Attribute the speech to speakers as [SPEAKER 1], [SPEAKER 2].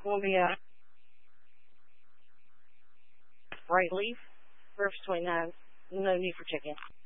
[SPEAKER 1] Columbia, right leaf, Rivers 29. No need for chicken.